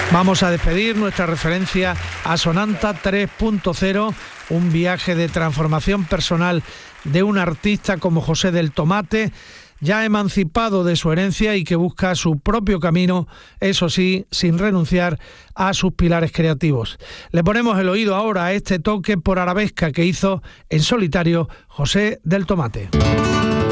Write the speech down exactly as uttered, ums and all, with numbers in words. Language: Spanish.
Vamos a despedir nuestra referencia a Sonanta tres punto cero, un viaje de transformación personal de un artista como José del Tomate, ya emancipado de su herencia y que busca su propio camino, eso sí, sin renunciar a sus pilares creativos. Le ponemos el oído ahora a este toque por arabesca que hizo en solitario José del Tomate.